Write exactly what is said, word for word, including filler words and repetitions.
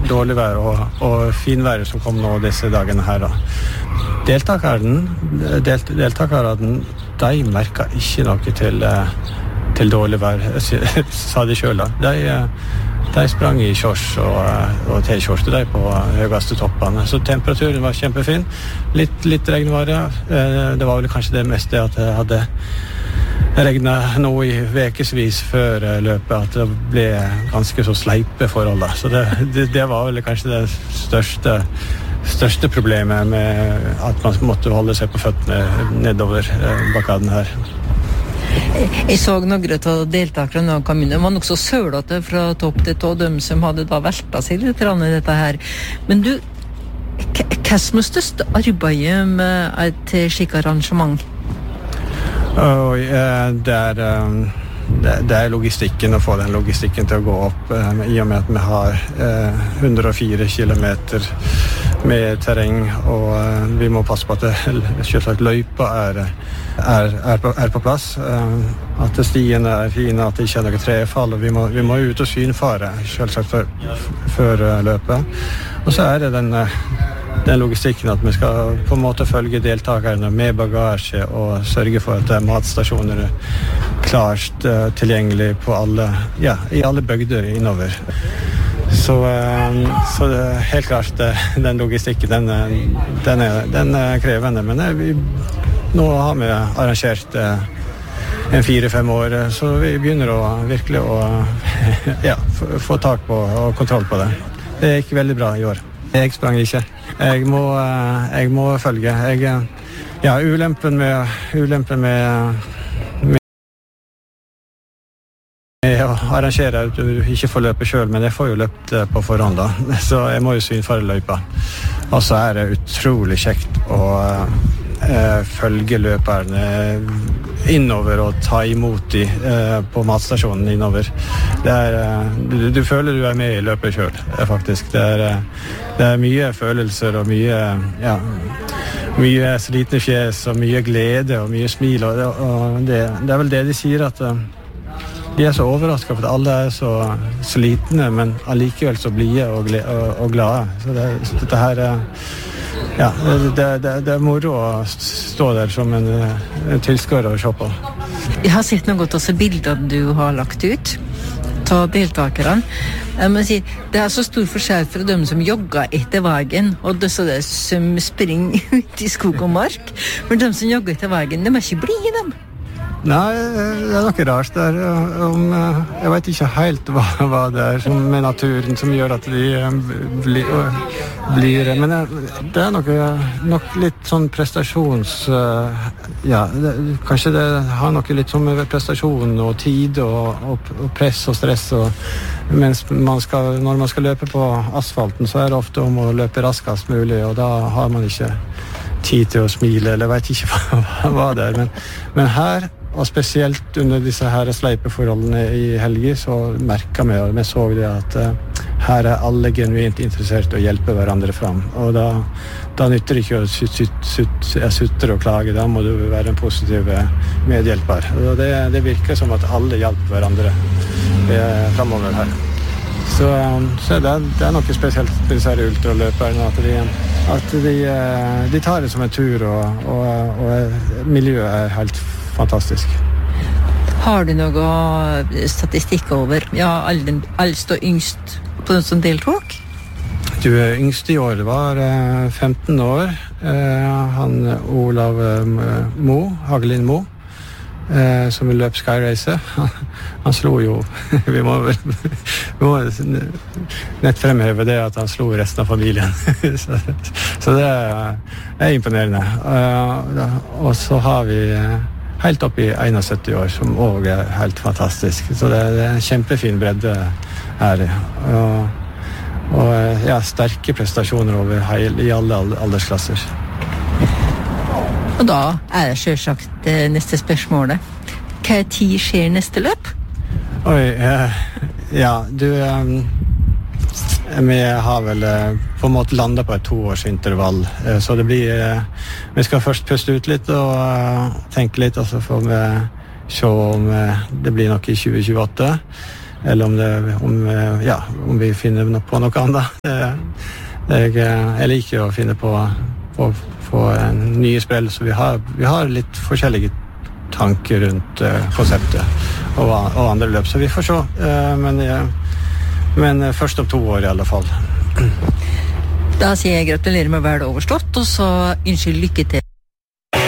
dårlig vær og, og finvær som kom nå disse dagene her da. Deltakeren, delt, deltakeren, de merket ikke noe til, til dårlig vær, sa de selv da. De, de sprang i shorts og, og t-skjorte de på høyeste toppene, så temperaturen var kjempefin. Litt, litt regnvare, det var vel kanskje det meste at det hadde regnet nå i vekesvis før løpet, at det ble ganske så sleipe forhold da. Så det, det, det var vel kanskje det største, største problemet med at man måtte holde seg på føttene nedover bakaden her. Jeg så noen av deltakerne og kom inn. Det var nok så sølete fra topp til tå, de som hadde da veltet seg litt i dette her. Men du, hva som er største arbeidet med et slik arrangement? Oh, ja, det, er, det, det er logistikken, å få den logistikken til å gå opp, i og med at vi har hundre og fire kilometer med terreng, og vi må passe på at det selvsagt løypa er, er, er, på, er på plass, at stiene er fine, at det ikke er noe trefall, og vi må, vi må ut og synfare selvsagt før, før løpet. Og så er det den, den logistikken at vi skal på en måte følge deltakerne med bagasje og sørge for at matstasjoner er klart uh, tilgjengelig på alle, ja, i alle bygder innover. Så, uh, så det er helt klart uh, den logistikken, den, den, er, den er krevende, men uh, vi, nå har vi arrangert uh, en fire-fem år, så vi begynner å virkelig å ja, få, få tak på og kontroll på det. Det gikk veldig bra i år. Jeg sprang ikke. Jeg må, jeg må følge. Jeg, ja, ulempen med, ulempen med, med, med å arrangere at du ikke får løpe selv, men jeg får jo løpt på forhånd da. Så jeg må jo synfare løypa. Og så er det utrolig kjekt å eh, følge løperne innover og ta imot de eh, på matstasjonen innover. Det er, eh, du, du føler du er med i løpet selv, faktisk. Det er, eh, det er mye følelser og mye, ja, mye slitne fjes og mye glede og mye smil. Og det, og det, det er vel det de sier, at eh, de er så overrasket for at alle er så slitne, men allikevel så blide og, gle, og, og glade. Så, det, så dette her er Ja, det, det, det er moro å stå der som en, en tilskuer og se på. Jeg har sett noe godt også bilder du har lagt ut ta deltakerne. Jeg må si, det er så stor forskjell fra dem som jogger etter veien, og det er så det som springer ut i skog og mark. Men de som jogger etter veien, de er ikke blide, dem. Nei, det er noe rart der. Om, jeg vet ikke helt hva, hva det er som, med naturen som gjør at de blir, blir men det er noe, nok litt sånn prestasjons... Ja, det, kanskje det har noe litt sånn med prestasjon og tid og, og, og press og stress. Og, mens man skal, når man skal løpe på asfalten, så er det ofte om å løpe raskest mulig, og da har man ikke tid til å smile, eller vet ikke hva, hva det er. Men, men her, og spesielt under disse her sleipeforholdene i helgen, så merket vi, og vi så det at uh, her er alle genuint interessert i å hjelpe hverandre fram. Og da, da nytter det ikke å sut, sut, sut, sutre og klage, da må du være en positiv medhjelper. Og det, det virker som at alle hjelper hverandre uh, fremover her. Så, um, så det, er, det er noe spesielt med disse her ultraløperne, at de, at de, uh, de tar det som en tur, og, og, og miljøet er helt fantastisk. Har du noe statistikk over ja, eldst og yngst på den som deltok? Du, yngst i år var uh, femten år. Uh, han Olav uh, Mo, Hagelin Mo, uh, som løp Sky Race. Han, han slo jo, vi må, vi må nett fremheve det at han slo resten av familien. så, så det er, er imponerende. Uh, og så har vi uh, helt opp i syttién år, som også er helt fantastisk. Så det, det er en kjempefin bredde her. Og, og ja, sterke prestasjoner over heil, i alle aldersklasser. Og da er det selvsagt det neste spørsmålet. Hva tid skjer neste løp? Oi, eh, ja, du... Um, vi har vel på en måte landet på et toårsintervall, så det blir, vi skal først puste ut litt og tenke litt, og så får vi se om det blir noe i tjue tjueåtte. eller om, det, om, ja, om vi finner på noe annet. Jeg, jeg liker å finne på, på, på nye spill, så vi har, vi har litt forskjellige tanker rundt konseptet og, og andre løp, så vi får se. Men, men først om to år i alle fall. Da sier jeg gratulerer med å være overstått, og så unnskyld lykke til.